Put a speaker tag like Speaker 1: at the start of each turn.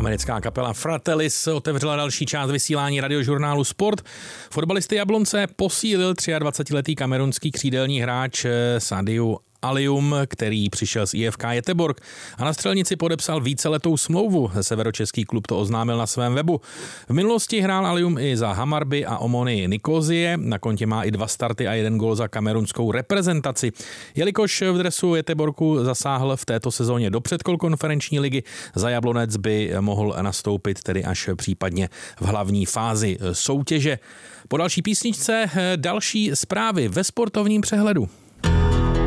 Speaker 1: Americká kapela Fratellis otevřela další část vysílání radiožurnálu Sport. Fotbalisty Jablonce posílil 23letý kamerunský křídelní hráč Sadiu Alium, který přišel z IFK Göteborg a na střelnici podepsal víceletou smlouvu. Severočeský klub to oznámil na svém webu. V minulosti hrál Alium i za Hamarby a Omony Nikozie. Na kontě má i 2 starty a 1 gól za kamerunskou reprezentaci. Jelikož v dresu Göteborgu zasáhl v této sezóně do předkol konferenční ligy, za Jablonec by mohl nastoupit tedy až případně v hlavní fázi soutěže. Po další písničce další zprávy ve sportovním přehledu.